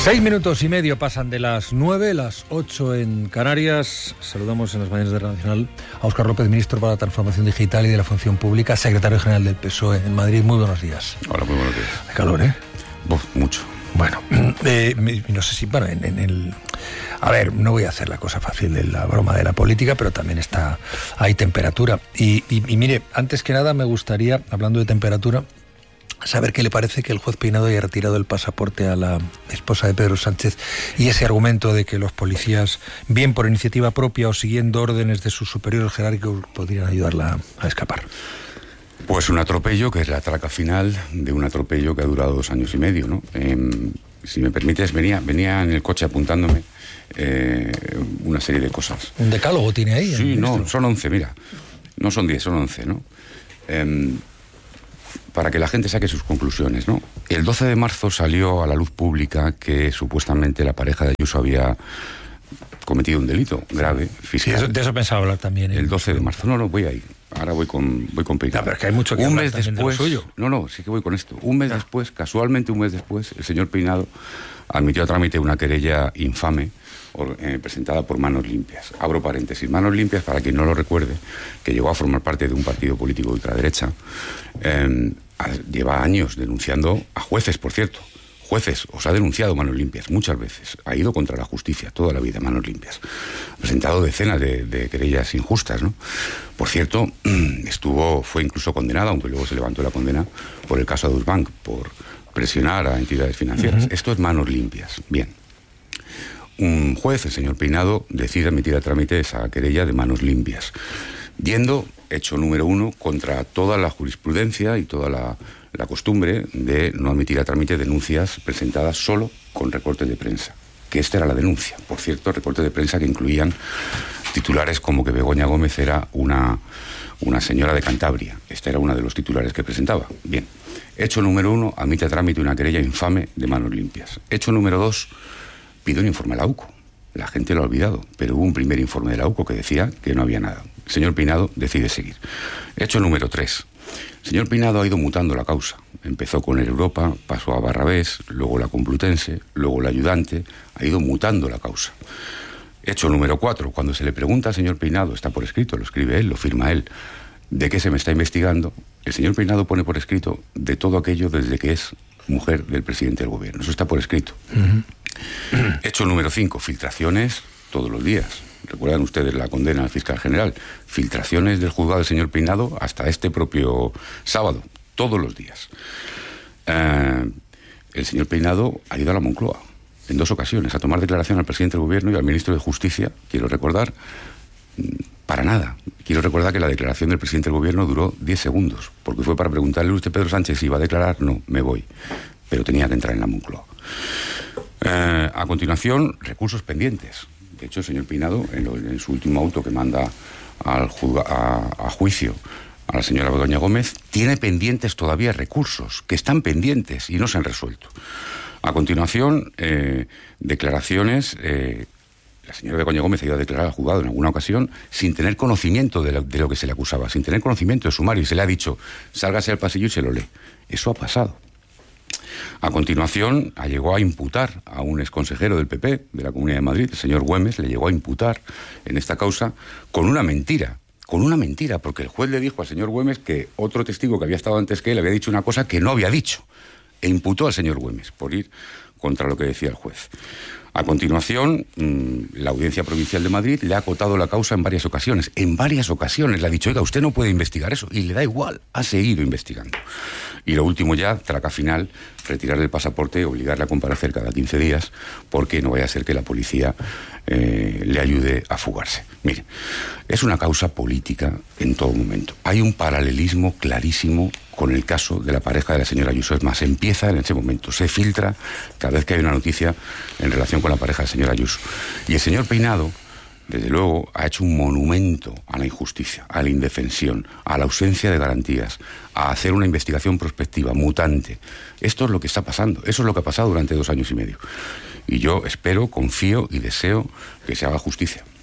6:30 pasan de las 9, las 8 en Canarias. Saludamos en las mañanas de Radio Nacional a Óscar López, ministro para la Transformación Digital y de la Función Pública, secretario general del PSOE en Madrid. Muy buenos días. Hola, muy buenos días. Hay calor, ¿eh? Mucho. Bueno, no sé si... Bueno, a ver, no voy a hacer la cosa fácil de la broma de la política, pero también hay temperatura. Y mire, antes que nada me gustaría, hablando de temperatura, saber qué le parece que el juez Peinado haya retirado el pasaporte a la esposa de Pedro Sánchez y ese argumento de que los policías, bien por iniciativa propia o siguiendo órdenes de sus superiores jerárquicos, podrían ayudarla a escapar. Pues un atropello que es la traca final de un atropello que ha durado 2 años y medio, ¿no? Si me permites, venía en el coche apuntándome una serie de cosas. ¿Un decálogo tiene ahí? Sí, no, son 11, mira. No son 10, son 11, ¿no? Para que la gente saque sus conclusiones, ¿no? El 12 de marzo salió a la luz pública que supuestamente la pareja de Ayuso había cometido un delito grave fiscal. Sí, de eso pensaba hablar también. El 12 de marzo. No, voy ahí. Ahora voy con Peinado. No, pero es que hay mucho que un hablar mes también después, de lo suyo. No, sí que voy con esto. Un mes después, casualmente un mes después, el señor Peinado admitió a trámite una querella infame presentada por Manos Limpias. Abro paréntesis. Manos Limpias, para quien no lo recuerde, que llegó a formar parte de un partido político de ultraderecha, lleva años denunciando a jueces, por cierto. Jueces, os ha denunciado Manos Limpias muchas veces. Ha ido contra la justicia toda la vida, Manos Limpias. Ha presentado decenas de querellas injustas, ¿no? Por cierto, fue incluso condenado, aunque luego se levantó la condena, por el caso de Adusbank, por presionar a entidades financieras. Esto es Manos Limpias. Bien. Un juez, el señor Peinado, decide admitir a trámite esa querella de Manos Limpias, yendo, hecho número 1, contra toda la jurisprudencia y toda la costumbre de no admitir a trámite denuncias presentadas solo con recortes de prensa. Que esta era la denuncia. Por cierto, recortes de prensa que incluían titulares como que Begoña Gómez era una señora de Cantabria. Este era uno de los titulares que presentaba. Bien. Hecho número 1, admite a trámite una querella infame de Manos Limpias. Hecho número 2, pide un informe a la UCO. La gente lo ha olvidado, pero hubo un primer informe de la UCO que decía que no había nada. El señor Peinado decide seguir. Hecho número 3. El señor Peinado ha ido mutando la causa. Empezó con el Europa, pasó a Barrabés, luego la Complutense, luego la Ayudante. Ha ido mutando la causa. Hecho número 4. Cuando se le pregunta al señor Peinado, está por escrito, lo escribe él, lo firma él, de qué se me está investigando, el señor Peinado pone por escrito de todo aquello desde que es mujer del presidente del gobierno. Eso está por escrito. Hecho número 5. Filtraciones todos los días. Recuerdan ustedes la condena al fiscal general. Filtraciones del juzgado del señor Peinado hasta este propio sábado. Todos los días. El señor Peinado ha ido a la Moncloa en 2 ocasiones a tomar declaración al presidente del gobierno y al ministro de Justicia. Quiero recordar, para nada. Quiero recordar que la declaración del presidente del gobierno duró 10 segundos, porque fue para preguntarle a usted, Pedro Sánchez, si iba a declarar. No, me voy. Pero tenía que entrar en la Moncloa. A continuación, recursos pendientes. De hecho, el señor Peinado, en su último auto que manda a juicio a la señora Begoña Gómez, tiene pendientes todavía recursos, que están pendientes y no se han resuelto. A continuación, declaraciones. La señora Begoña Gómez ha ido a declarar al juzgado en alguna ocasión sin tener conocimiento de lo que se le acusaba, sin tener conocimiento de sumario, y se le ha dicho, sálgase al pasillo y se lo lee. Eso ha pasado. A continuación, llegó a imputar a un exconsejero del PP de la Comunidad de Madrid, el señor Güemes, le llegó a imputar en esta causa con una mentira, porque el juez le dijo al señor Güemes que otro testigo que había estado antes que él había dicho una cosa que no había dicho, e imputó al señor Güemes por ir contra lo que decía el juez. A continuación, la Audiencia Provincial de Madrid le ha acotado la causa en varias ocasiones. En varias ocasiones le ha dicho, oiga, usted no puede investigar eso. Y le da igual, ha seguido investigando. Y lo último ya, traca final, retirarle el pasaporte y obligarle a comparecer cada 15 días, porque no vaya a ser que la policía le ayude a fugarse. Mire, es una causa política en todo momento. Hay un paralelismo clarísimo con el caso de la pareja de la señora Ayuso. Es más, empieza en ese momento, se filtra cada vez que hay una noticia en relación con la pareja de la señora Ayuso. Y el señor Peinado, desde luego, ha hecho un monumento a la injusticia, a la indefensión, a la ausencia de garantías, a hacer una investigación prospectiva, mutante. Esto es lo que está pasando, eso es lo que ha pasado durante 2 años y medio. Y yo espero, confío y deseo que se haga justicia.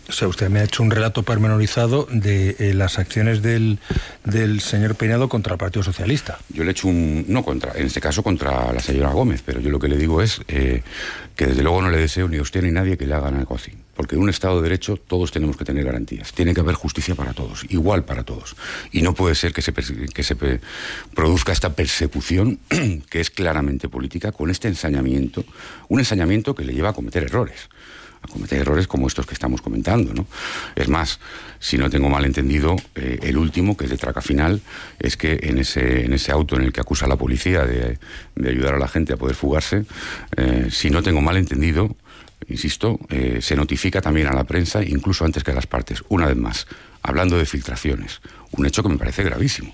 O sea, usted me ha hecho un relato pormenorizado de las acciones del señor Peinado contra el Partido Socialista. Yo le he hecho en este caso contra la señora Gómez, pero yo lo que le digo es que desde luego no le deseo ni a usted ni a nadie que le hagan algo así. Porque en un Estado de Derecho todos tenemos que tener garantías. Tiene que haber justicia para todos, igual para todos. Y no puede ser que se produzca esta persecución, que es claramente política, con este ensañamiento, un ensañamiento que le lleva a cometer errores como estos que estamos comentando, ¿no? Es más, si no tengo mal entendido, el último, que es de traca final, es que en ese auto en el que acusa a la policía de ayudar a la gente a poder fugarse, si no tengo mal entendido, insisto, se notifica también a la prensa, incluso antes que a las partes. Una vez más, hablando de filtraciones, un hecho que me parece gravísimo.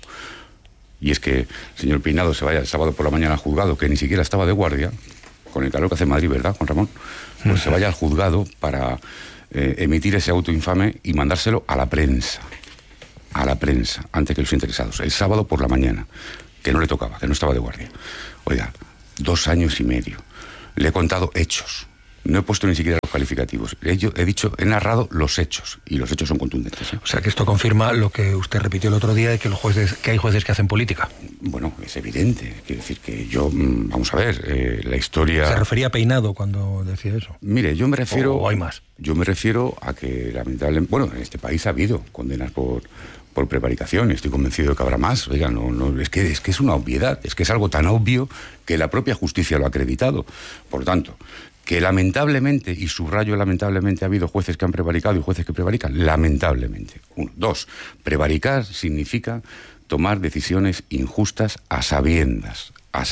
Y es que el señor Peinado se vaya el sábado por la mañana al juzgado, que ni siquiera estaba de guardia, con el calor que hace en Madrid, ¿verdad, Juan Ramón? Pues se vaya al juzgado para emitir ese auto infame y mandárselo a la prensa, antes que los interesados, el sábado por la mañana, que no le tocaba, que no estaba de guardia. Oiga, 2 años y medio. Le he contado hechos. No he puesto ni siquiera los calificativos. He narrado los hechos, y los hechos son contundentes, ¿eh? O sea, que esto confirma lo que usted repitió el otro día, de que que hay jueces que hacen política. Bueno, es evidente. Quiero decir que yo, vamos a ver, la historia... ¿Se refería a Peinado cuando decía eso? Mire, yo me refiero... ¿O hay más? Yo me refiero a que, lamentablemente... Bueno, en este país ha habido condenas por prevaricación, y estoy convencido de que habrá más. Oiga, es que es una obviedad, es que es algo tan obvio que la propia justicia lo ha acreditado. Por lo tanto, que lamentablemente, y subrayo lamentablemente, ha habido jueces que han prevaricado y jueces que prevarican, lamentablemente. 1. 2. Prevaricar significa tomar decisiones injustas a sabiendas.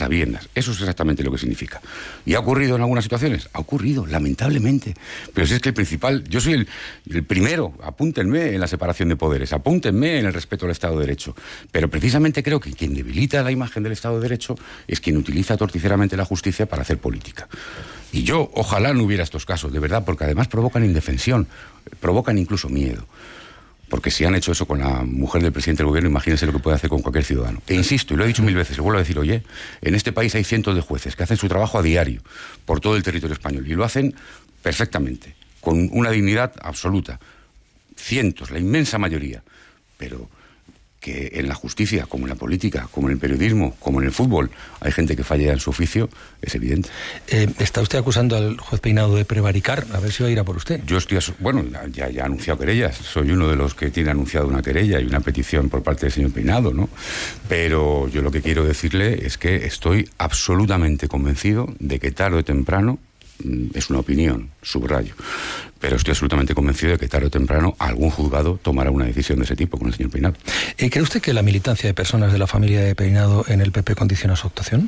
Eso es exactamente lo que significa. ¿Y ha ocurrido en algunas situaciones? Ha ocurrido, lamentablemente. Pero si es que el principal... Yo soy el primero, apúntenme en la separación de poderes, apúntenme en el respeto al Estado de Derecho. Pero precisamente creo que quien debilita la imagen del Estado de Derecho es quien utiliza torticeramente la justicia para hacer política. Y yo, ojalá no hubiera estos casos, de verdad, porque además provocan indefensión, provocan incluso miedo. Porque si han hecho eso con la mujer del presidente del gobierno, imagínense lo que puede hacer con cualquier ciudadano. E insisto, y lo he dicho 1000 veces, lo vuelvo a decir, oye, en este país hay cientos de jueces que hacen su trabajo a diario por todo el territorio español, y lo hacen perfectamente, con una dignidad absoluta. Cientos, la inmensa mayoría. Pero que en la justicia, como en la política, como en el periodismo, como en el fútbol, hay gente que falla en su oficio, es evidente. ¿Está usted acusando al juez Peinado de prevaricar? A ver si va a ir a por usted. Yo estoy... Bueno, ya ha anunciado querellas. Soy uno de los que tiene anunciado una querella y una petición por parte del señor Peinado, ¿no? Pero yo lo que quiero decirle es que estoy absolutamente convencido de que tarde o temprano, es una opinión, subrayo, pero estoy absolutamente convencido de que tarde o temprano algún juzgado tomará una decisión de ese tipo con el señor Peinado. ¿Cree usted que la militancia de personas de la familia de Peinado en el PP condiciona su actuación?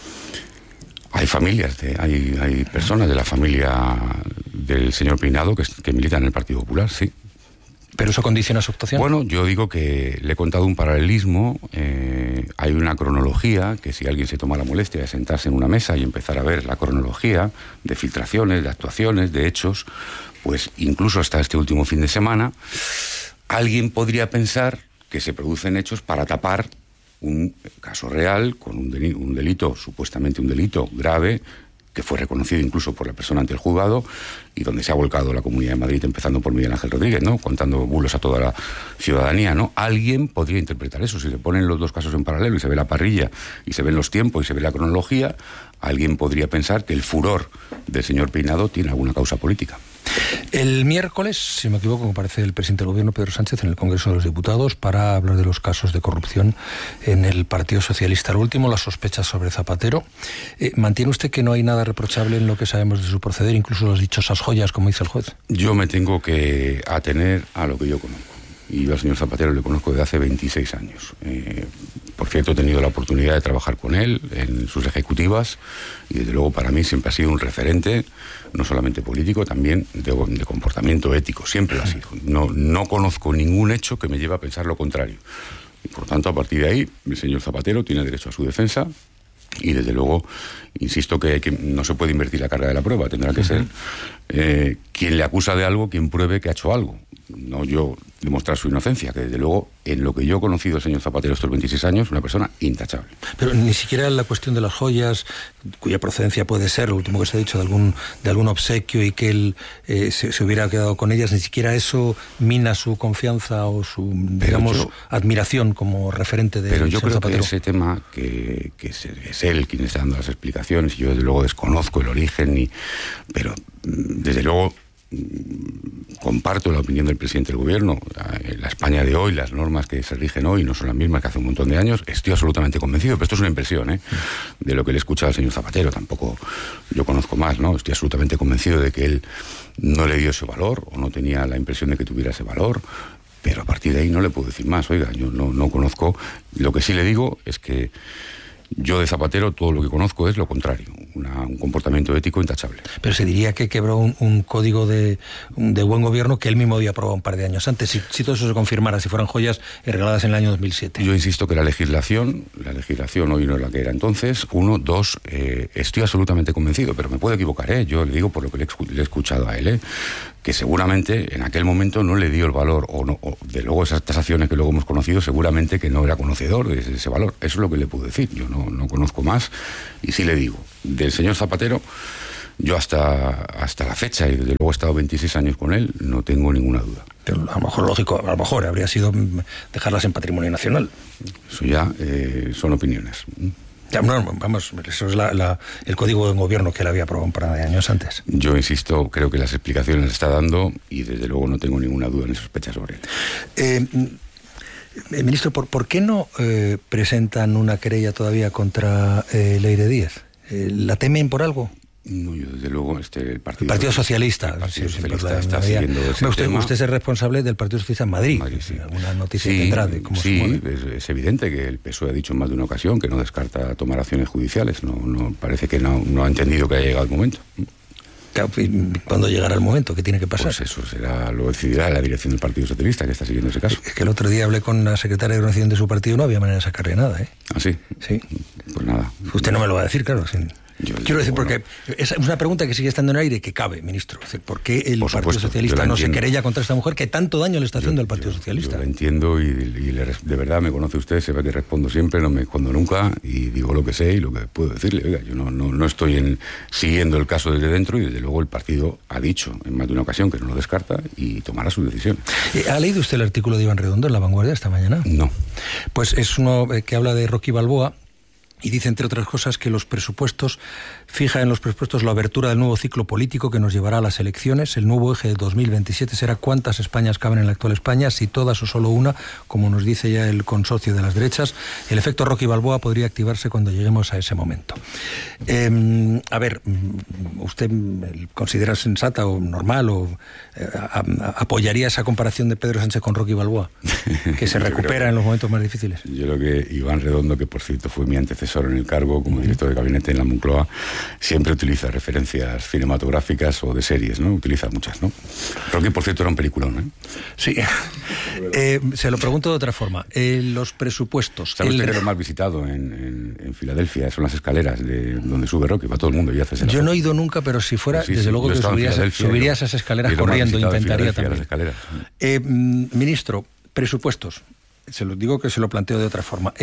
Hay hay personas de la familia del señor Peinado que militan en el Partido Popular, sí. ¿Pero eso condiciona su actuación? Bueno, yo digo que le he contado un paralelismo. Hay una cronología que, si alguien se toma la molestia de sentarse en una mesa y empezar a ver la cronología de filtraciones, de actuaciones, de hechos, pues incluso hasta este último fin de semana, alguien podría pensar que se producen hechos para tapar un caso real con un delito, supuestamente un delito grave, que fue reconocido incluso por la persona ante el juzgado, y donde se ha volcado la Comunidad de Madrid, empezando por Miguel Ángel Rodríguez, ¿no? Contando bulos a toda la ciudadanía, ¿no? Alguien podría interpretar eso. Si se ponen los dos casos en paralelo y se ve la parrilla, y se ven los tiempos, y se ve la cronología, alguien podría pensar que el furor del señor Peinado tiene alguna causa política. El miércoles, si no me equivoco, comparece el presidente del Gobierno, Pedro Sánchez, en el Congreso de los Diputados para hablar de los casos de corrupción en el Partido Socialista. Lo último, las sospechas sobre Zapatero. ¿Mantiene usted que no hay nada reprochable en lo que sabemos de su proceder, incluso las dichosas joyas, como dice el juez? Yo me tengo que atener a lo que yo conozco. Y yo al señor Zapatero le conozco desde hace 26 años. Por cierto, he tenido la oportunidad de trabajar con él en sus ejecutivas, y desde luego para mí siempre ha sido un referente, no solamente político, también de comportamiento ético. Siempre lo ha sido. No conozco ningún hecho que me lleve a pensar lo contrario. Y por tanto, a partir de ahí, el señor Zapatero tiene derecho a su defensa. Y desde luego, insisto que no se puede invertir la carga de la prueba. Tendrá que ser quien le acusa de algo, quien pruebe que ha hecho algo. No yo demostrar su inocencia, que desde luego, en lo que yo he conocido al señor Zapatero estos 26 años, una persona intachable. Pero ni siquiera la cuestión de las joyas, cuya procedencia puede ser, lo último que se ha dicho, de algún obsequio y que él se hubiera quedado con ellas, ni siquiera eso mina su confianza o su, digamos, admiración como referente de Pero yo creo Zapatero. Que ese tema, que es él quien está dando las explicaciones, y yo desde luego desconozco el origen, pero desde luego comparto la opinión del presidente del gobierno. La España de hoy, las normas que se rigen hoy no son las mismas que hace un montón de años. Estoy absolutamente convencido, pero esto es una impresión, de lo que le he escuchado al señor Zapatero. Tampoco yo conozco más, ¿no? Estoy absolutamente convencido de que él no le dio ese valor, o no tenía la impresión de que tuviera ese valor, pero a partir de ahí no le puedo decir más. Oiga, yo no conozco. Lo que sí le digo es que yo de Zapatero todo lo que conozco es lo contrario, un comportamiento ético intachable. Pero se diría que quebró un código de buen gobierno que él mismo había aprobado un par de años antes. Si todo eso se confirmara, si fueran joyas regaladas en el año 2007. Yo insisto que la legislación hoy no es la que era entonces. Uno, dos, estoy absolutamente convencido, pero me puedo equivocar, yo le digo por lo que le he escuchado a él, que seguramente en aquel momento no le dio el valor, o de luego esas tasaciones que luego hemos conocido, seguramente que no era conocedor de ese valor. Eso es lo que le puedo decir. Yo no conozco más, y sí le digo, del señor Zapatero, yo hasta la fecha, y desde luego he estado 26 años con él, no tengo ninguna duda. Pero a lo mejor lógico, a lo mejor habría sido dejarlas en patrimonio nacional. Eso ya son opiniones. Ya, no, vamos, eso es el código de gobierno que él había aprobado un par de años antes. Yo insisto, creo que las explicaciones las está dando, y desde luego no tengo ninguna duda ni sospecha sobre él. Ministro, ¿por qué no presentan una querella todavía contra Leire Díez? ¿La temen por algo? No, yo desde luego el Partido Socialista. El Partido Socialista está siguiendo ese tema. Usted es el responsable del Partido Socialista en Madrid. Sí. ¿Alguna noticia tendrá de cómo se mueve? Es evidente que el PSOE ha dicho en más de una ocasión que no descarta tomar acciones judiciales. No parece que no ha entendido que haya llegado el momento. ¿Cuándo llegará el momento? ¿Qué tiene que pasar? Pues eso lo decidirá la dirección del Partido Socialista, que está siguiendo ese caso. Es que el otro día hablé con la secretaria de organización de su partido, no había manera de sacarle nada, ¿Ah, sí? Sí. Pues nada. Usted no me lo va a decir, claro, sin... Quiero decir, porque no. Es una pregunta que sigue estando en el aire, que cabe, ministro. Es decir, ¿por qué el Partido Socialista no se querella contra esta mujer que tanto daño le está haciendo el Partido Socialista? Yo lo entiendo, y de verdad me conoce usted, se ve que respondo siempre, no me escondo nunca, y digo lo que sé y lo que puedo decirle. Oiga, yo no estoy siguiendo el caso desde dentro, y desde luego el partido ha dicho en más de una ocasión que no lo descarta y tomará su decisión. ¿Ha leído usted el artículo de Iván Redondo en La Vanguardia esta mañana? No. Pues es uno que habla de Rocky Balboa, y dice, entre otras cosas, que los presupuestos, fija en los presupuestos la abertura del nuevo ciclo político que nos llevará a las elecciones. El nuevo eje de 2027 será cuántas Españas caben en la actual España, si todas o solo una, como nos dice ya el consorcio de las derechas. El efecto Rocky Balboa podría activarse cuando lleguemos a ese momento. A ver, ¿usted considera sensata o normal o apoyaría esa comparación de Pedro Sánchez con Rocky Balboa? Que se recupera en los momentos más difíciles. Yo creo que Iván Redondo, que por cierto fue mi antecesor en el cargo como director de gabinete en la Moncloa, siempre utiliza referencias cinematográficas o de series, ¿no? Utiliza muchas, ¿no? Rocky, por cierto, era un peliculón, Sí. Se lo pregunto de otra forma. Los presupuestos... ¿Sabe usted que lo más visitado en Filadelfia son las escaleras de donde sube Rocky? Va todo el mundo y hace esa Yo no he ido nunca, pero si fuera, pues desde luego que subiría esas escaleras corriendo, intentaría también. Ministro, presupuestos. Se lo digo que se lo planteo de otra forma.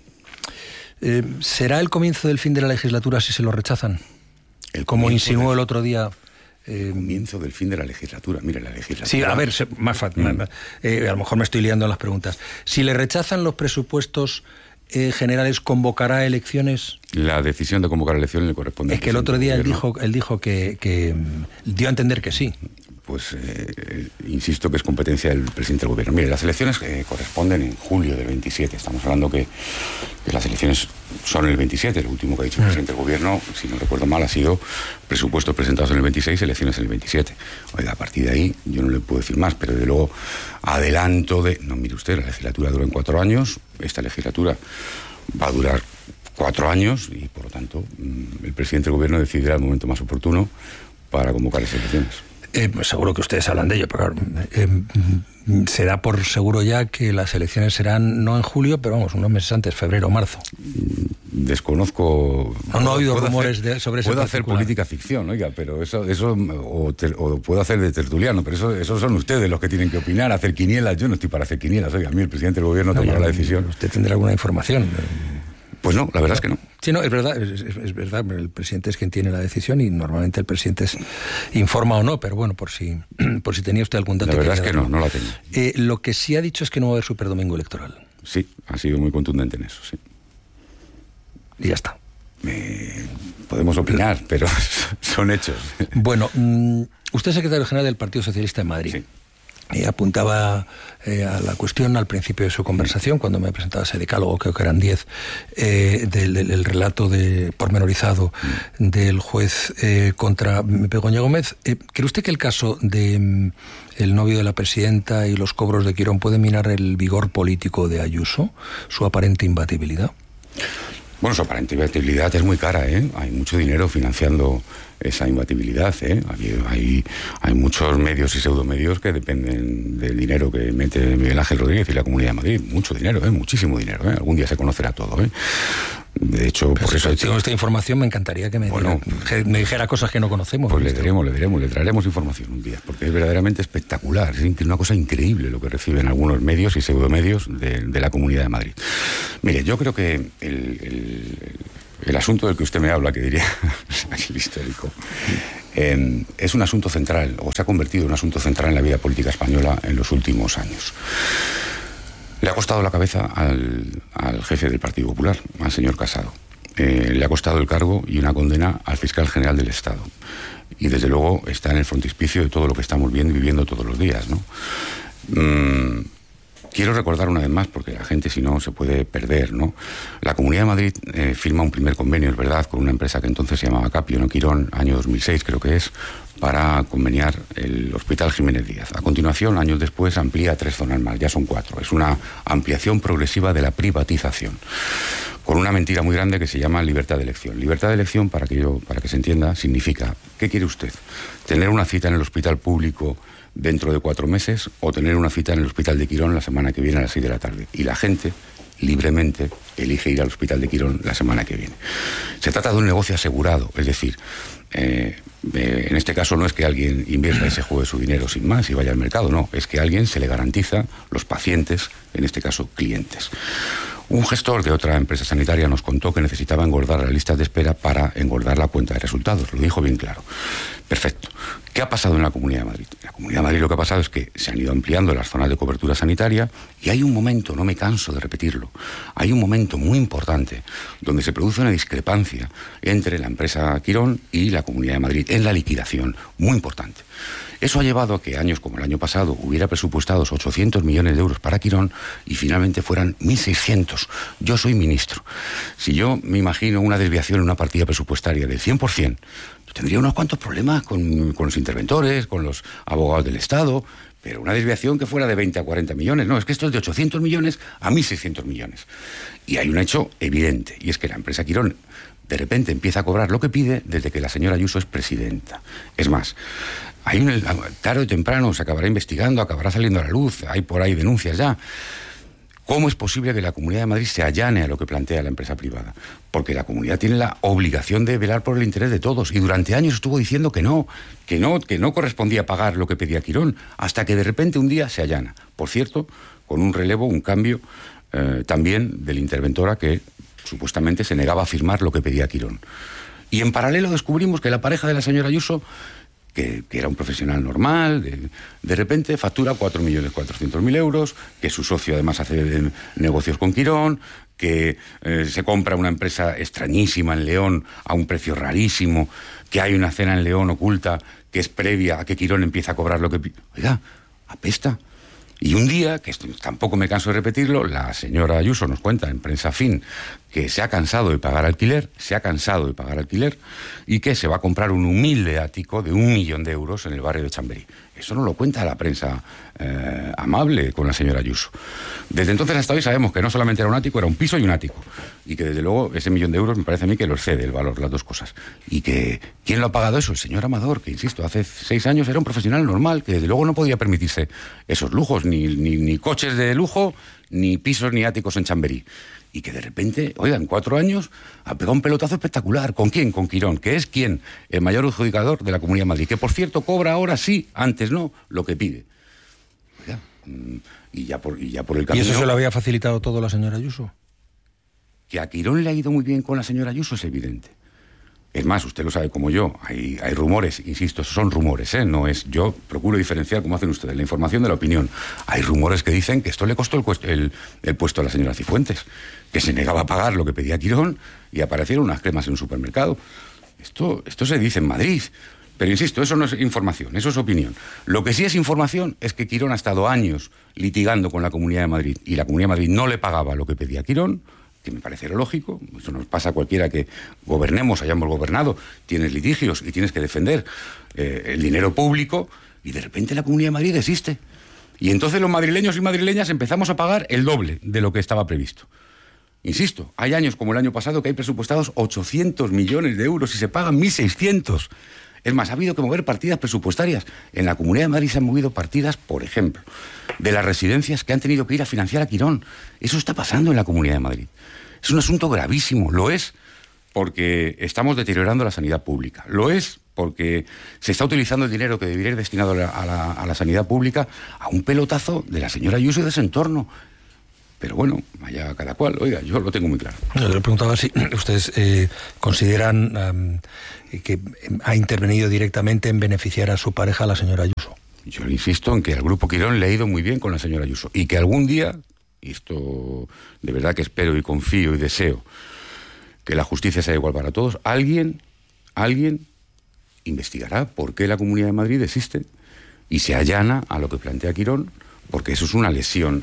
¿Será el comienzo del fin de la legislatura si se lo rechazan? Como insinuó el otro día... comienzo del fin de la legislatura. Mire, la legislatura... Sí, a ver, más fácil. A lo mejor me estoy liando en las preguntas. Si le rechazan los presupuestos generales, ¿convocará elecciones? La decisión de convocar elecciones le corresponde. Es que el otro día él dijo que dio a entender que sí. Pues insisto que es competencia del presidente del gobierno. Mire, las elecciones corresponden en julio del 27. Estamos hablando que las elecciones son el 27. Lo último que ha dicho el presidente del gobierno, si no recuerdo mal, ha sido presupuestos presentados en el 26, elecciones en el 27. Oiga, a partir de ahí yo no le puedo decir más, pero de luego adelanto de... No, mire usted, la legislatura duró en 4 años, esta legislatura va a durar 4 años y, por lo tanto, el presidente del gobierno decidirá el momento más oportuno para convocar esas elecciones. Pues seguro que ustedes hablan de ello, pero se da por seguro ya que las elecciones serán no en julio, pero vamos, unos meses antes, febrero o marzo. Desconozco. No ha habido rumores sobre eso. Puedo hacer política ficción, oiga, pero eso o puedo hacer de tertuliano, pero eso son ustedes los que tienen que opinar, hacer quinielas. Yo no estoy para hacer quinielas, oiga, a mí el presidente del gobierno tomará la decisión. ¿Usted tendrá alguna información? Pues no, la verdad es que no. Sí, no, es verdad, es verdad, el presidente es quien tiene la decisión y normalmente el presidente informa o no, pero bueno, por si tenía usted algún dato. La verdad es que no la tengo. Lo que sí ha dicho es que no va a haber superdomingo electoral. Sí, ha sido muy contundente en eso, sí. Y ya está. Podemos opinar, pero son hechos. Bueno, usted es secretario general del Partido Socialista en Madrid. Sí. Apuntaba a la cuestión al principio de su conversación, cuando me presentaba ese decálogo, creo que eran 10, del relato pormenorizado del juez contra Begoña Gómez. ¿Cree usted que el caso de el novio de la presidenta y los cobros de Quirón puede minar el vigor político de Ayuso, su aparente imbatibilidad? Bueno, su aparente imbatibilidad es muy cara, ¿eh? Hay mucho dinero financiando esa imbatibilidad, ¿eh? Hay muchos medios y pseudomedios que dependen del dinero que mete Miguel Ángel Rodríguez y la Comunidad de Madrid. Mucho dinero, muchísimo dinero, ¿eh? Algún día se conocerá todo, ¿eh? De hecho, por eso, si tengo esta información, me encantaría que me dijera cosas que no conocemos. Pues le traeremos información un día, porque es verdaderamente espectacular, es una cosa increíble lo que reciben algunos medios y pseudomedios de la Comunidad de Madrid. Mire, yo creo que el asunto del que usted me habla, que diría el histórico, es un asunto central, o se ha convertido en un asunto central en la vida política española en los últimos años. Le ha costado la cabeza al jefe del Partido Popular, al señor Casado. Le ha costado el cargo y una condena al fiscal general del Estado. Y desde luego está en el frontispicio de todo lo que estamos viendo y viviendo todos los días, ¿no? Quiero recordar una vez más, porque la gente si no se puede perder, ¿no? La Comunidad de Madrid firma un primer convenio, es verdad, con una empresa que entonces se llamaba Capio, ¿no? Quirón, año 2006 creo que es, para conveniar el Hospital Jiménez Díaz. A continuación, años después, amplía 3 zonas más, ya son 4. Es una ampliación progresiva de la privatización, con una mentira muy grande que se llama libertad de elección. Libertad de elección, para que se entienda, significa, ¿qué quiere usted? ¿Tener una cita en el hospital público dentro de 4 meses o tener una cita en el Hospital de Quirón la semana que viene a las 6 de la tarde? Y la gente libremente elige ir al Hospital de Quirón la semana que viene. Se trata de un negocio asegurado, es decir, en este caso no es que alguien invierta y se juegue su dinero sin más y vaya al mercado, no, es que a alguien se le garantiza los pacientes, en este caso clientes. Un gestor de otra empresa sanitaria nos contó que necesitaba engordar las listas de espera para engordar la cuenta de resultados. Lo dijo bien claro. Perfecto. ¿Qué ha pasado en la Comunidad de Madrid? En la Comunidad de Madrid lo que ha pasado es que se han ido ampliando las zonas de cobertura sanitaria y hay un momento, no me canso de repetirlo, hay un momento muy importante donde se produce una discrepancia entre la empresa Quirón y la Comunidad de Madrid en la liquidación, muy importante. Eso ha llevado a que años como el año pasado hubiera presupuestados 800 millones de euros para Quirón y finalmente fueran 1.600. Yo soy ministro. Si yo me imagino una desviación en una partida presupuestaria del 100%, yo tendría unos cuantos problemas con los interventores, con los abogados del Estado, pero una desviación que fuera de 20 a 40 millones. No, es que esto es de 800 millones a 1.600 millones. Y hay un hecho evidente, y es que la empresa Quirón de repente empieza a cobrar lo que pide desde que la señora Ayuso es presidenta. Es más, tarde o temprano se acabará investigando, acabará saliendo a la luz, hay por ahí denuncias ya. ¿Cómo es posible que la Comunidad de Madrid se allane a lo que plantea la empresa privada? Porque la Comunidad tiene la obligación de velar por el interés de todos y durante años estuvo diciendo que no correspondía pagar lo que pedía Quirón, hasta que de repente un día se allana. Por cierto, con un relevo, un cambio también de la interventora que supuestamente se negaba a firmar lo que pedía Quirón. Y en paralelo descubrimos que la pareja de la señora Ayuso, que era un profesional normal, de repente factura 4.400.000 euros, que su socio además hace negocios con Quirón, que se compra una empresa extrañísima en León a un precio rarísimo, que hay una cena en León oculta que es previa a que Quirón empiece a cobrar lo que... Oiga, apesta. Y un día, que esto tampoco me canso de repetirlo, la señora Ayuso nos cuenta en Prensa Fin que se ha cansado de pagar alquiler, y que se va a comprar un humilde ático de 1 millón de euros en el barrio de Chamberí. Eso no lo cuenta la prensa amable con la señora Ayuso. Desde entonces hasta hoy sabemos que no solamente era un ático, era un piso y un ático. Y que desde luego ese 1 millón de euros me parece a mí que lo excede el valor, las dos cosas. Y que, ¿quién lo ha pagado eso? El señor Amador, que insisto, hace 6 años era un profesional normal, que desde luego no podía permitirse esos lujos, ni coches de lujo, ni pisos ni áticos en Chamberí. Y que de repente, oiga, en 4 años ha pegado un pelotazo espectacular. ¿Con quién? Con Quirón, que es quien, el mayor adjudicador de la Comunidad de Madrid, que por cierto cobra ahora sí, antes no, lo que pide. Oiga, y ya por el camino... ¿Y eso se lo había facilitado todo la señora Ayuso? Que a Quirón le ha ido muy bien con la señora Ayuso es evidente. Es más, usted lo sabe como yo, hay rumores, insisto, son rumores, no es... Yo procuro diferenciar, como hacen ustedes, la información de la opinión. Hay rumores que dicen que esto le costó el puesto a la señora Cifuentes, que se negaba a pagar lo que pedía Quirón y aparecieron unas cremas en un supermercado. Esto se dice en Madrid, pero insisto, eso no es información, eso es opinión. Lo que sí es información es que Quirón ha estado años litigando con la Comunidad de Madrid y la Comunidad de Madrid no le pagaba lo que pedía Quirón, que me parece lógico, eso nos pasa a cualquiera que gobernemos, hayamos gobernado, tienes litigios y tienes que defender el dinero público, y de repente la Comunidad de Madrid existe. Y entonces los madrileños y madrileñas empezamos a pagar el doble de lo que estaba previsto. Insisto, hay años como el año pasado que hay presupuestados 800 millones de euros y se pagan 1.600. Es más, ha habido que mover partidas presupuestarias. En la Comunidad de Madrid se han movido partidas, por ejemplo, de las residencias que han tenido que ir a financiar a Quirón. Eso está pasando en la Comunidad de Madrid. Es un asunto gravísimo. Lo es porque estamos deteriorando la sanidad pública. Lo es porque se está utilizando el dinero que debería ir destinado a la sanidad pública a un pelotazo de la señora Ayuso y de ese entorno. Pero bueno, allá cada cual. Oiga, yo lo tengo muy claro. Yo le preguntaba si ustedes consideran que ha intervenido directamente en beneficiar a su pareja, la señora Ayuso. Yo insisto en que al Grupo Quirón le ha ido muy bien con la señora Ayuso y que algún día, y esto de verdad que espero y confío y deseo que la justicia sea igual para todos, alguien investigará por qué la Comunidad de Madrid existe y se allana a lo que plantea Quirón, porque eso es una lesión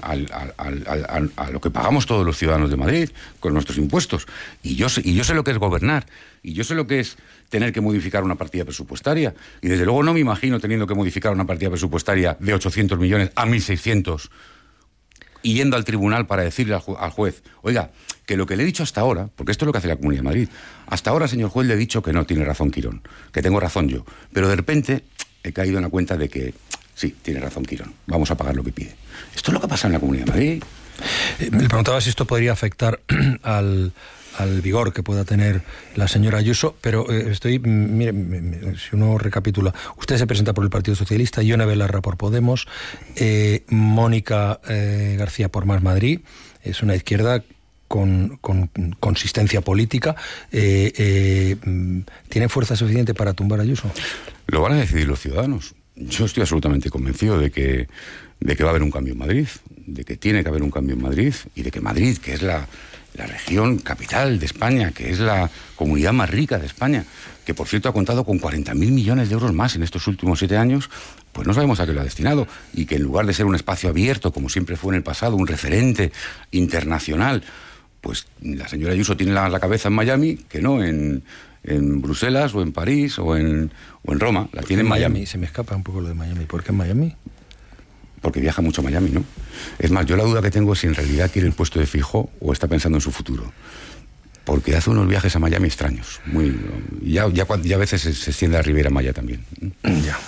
a lo que pagamos todos los ciudadanos de Madrid con nuestros impuestos. Y yo sé lo que es gobernar, y yo sé lo que es tener que modificar una partida presupuestaria. Y desde luego no me imagino teniendo que modificar una partida presupuestaria de 800 millones a 1.600 y yendo al tribunal para decirle al juez, oiga, que lo que le he dicho hasta ahora, porque esto es lo que hace la Comunidad de Madrid, hasta ahora, señor juez, le he dicho que no tiene razón Quirón, que tengo razón yo. Pero de repente he caído en la cuenta de que sí, tiene razón Quirón, vamos a pagar lo que pide. Esto es lo que pasa en la Comunidad de Madrid. Me preguntaba si esto podría afectar al vigor que pueda tener la señora Ayuso, pero mire, si uno recapitula, usted se presenta por el Partido Socialista, Ione Belarra por Podemos, Mónica García por Más Madrid, es una izquierda con consistencia política. ¿Tiene fuerza suficiente para tumbar a Ayuso? Lo van a decidir los ciudadanos. Yo estoy absolutamente convencido de que va a haber un cambio en Madrid, de que tiene que haber un cambio en Madrid, y de que Madrid, que es la región capital de España, que es la comunidad más rica de España, que por cierto ha contado con 40.000 millones de euros más en estos últimos 7 años, pues no sabemos a qué lo ha destinado, y que en lugar de ser un espacio abierto, como siempre fue en el pasado, un referente internacional, pues la señora Ayuso tiene la cabeza en Miami, que no en Bruselas o en París o en Roma, la tiene en Miami. Se me escapa un poco lo de Miami. ¿Por qué en Miami? Porque viaja mucho a Miami, ¿no? Es más, yo la duda que tengo es si en realidad quiere el puesto de fijo o está pensando en su futuro. Porque hace unos viajes a Miami extraños. Ya a veces se extiende a Riviera Maya también. Ya.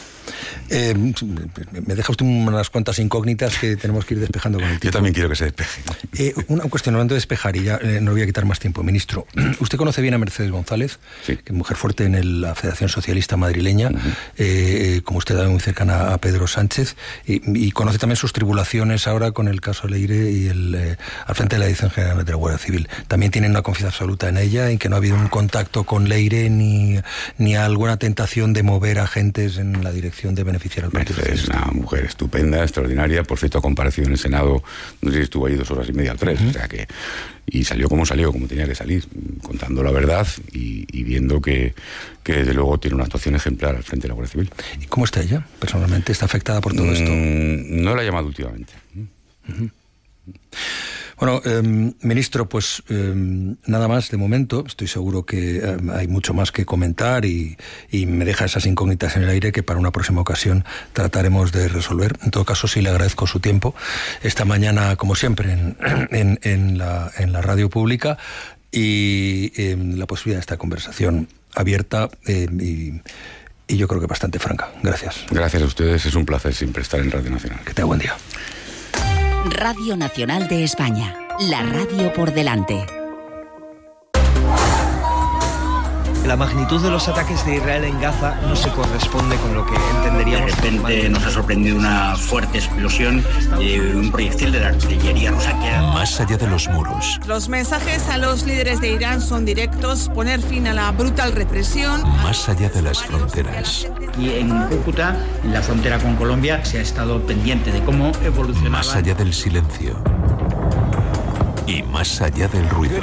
Me deja usted unas cuantas incógnitas que tenemos que ir despejando con el tiempo. Yo también quiero que se despeje. Una cuestión, hablando de despejar, y ya no voy a quitar más tiempo, ministro. Usted conoce bien a Mercedes González, sí, que es mujer fuerte en la Federación Socialista Madrileña, como usted también muy cercana a Pedro Sánchez, y conoce también sus tribulaciones ahora con el caso Leire y al frente de la Dirección General de la Guardia Civil. También tienen una confianza absoluta en ella, en que no ha habido un contacto con Leire ni alguna tentación de mover agentes en la dirección de beneficiar al Partido Socialista. Es una mujer estupenda, extraordinaria. Por cierto, ha comparecido en el Senado, no sé si estuvo ahí 2 horas y media o 3, o sea que... Y salió, como tenía que salir, contando la verdad y viendo que desde luego tiene una actuación ejemplar al frente de la Guardia Civil. ¿Y cómo está ella, personalmente? ¿Está afectada por todo esto? No la he llamado últimamente. Bueno, ministro, pues nada más de momento. Estoy seguro que hay mucho más que comentar y me deja esas incógnitas en el aire que para una próxima ocasión trataremos de resolver. En todo caso, sí le agradezco su tiempo esta mañana, como siempre, en la radio pública y la posibilidad de esta conversación abierta y yo creo que bastante franca. Gracias. Gracias a ustedes, es un placer siempre estar en Radio Nacional. Que tenga buen día. Radio Nacional de España, la radio por delante. La magnitud de los ataques de Israel en Gaza no se corresponde con lo que entenderíamos. De repente nos ha sorprendido una fuerte explosión de un proyectil de la artillería rusa que... Más allá de los muros. Los mensajes a los líderes de Irán son directos: poner fin a la brutal represión. Más allá de las fronteras. Y en Cúcuta, en la frontera con Colombia, se ha estado pendiente de cómo evolucionaba. Más allá del silencio. Y más allá del ruido.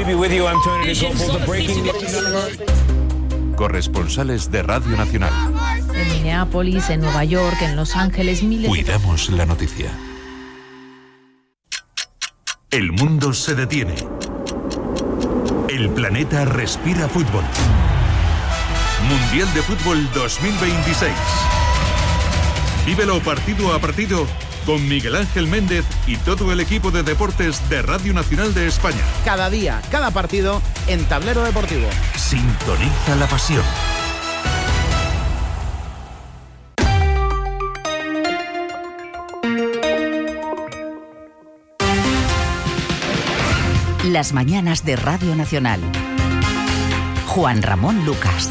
Corresponsales de Radio Nacional. En Minneapolis, en Nueva York, en Los Ángeles, miles... Cuidamos la noticia. El mundo se detiene. El planeta respira fútbol. Mundial de Fútbol 2026. Vívelo partido a partido con Miguel Ángel Méndez y todo el equipo de deportes de Radio Nacional de España. Cada día, cada partido en Tablero Deportivo. Sintoniza la pasión. Las mañanas de Radio Nacional. Juan Ramón Lucas.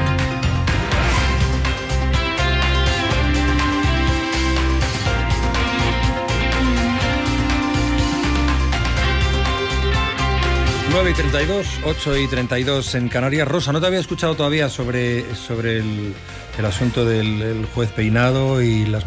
Nueve y 32, 8 y 32 en Canarias. Rosa, no te había escuchado todavía sobre el asunto del juez Peinado y las